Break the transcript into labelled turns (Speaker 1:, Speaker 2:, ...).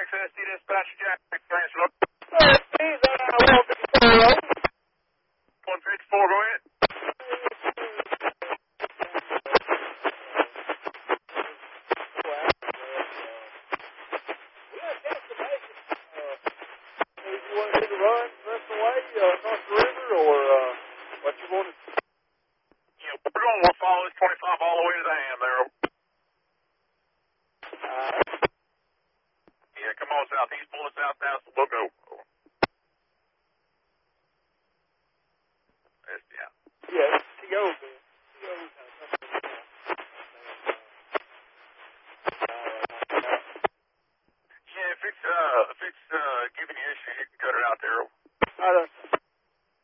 Speaker 1: SSD dispatch Jack, transfer. 154, go ahead. We'll follow this 25 all the way to the ham there. Yeah, come on, southeast, pull us south now, so we'll go. Yeah.
Speaker 2: Yeah, TO, man.
Speaker 1: Yeah, if it's giving you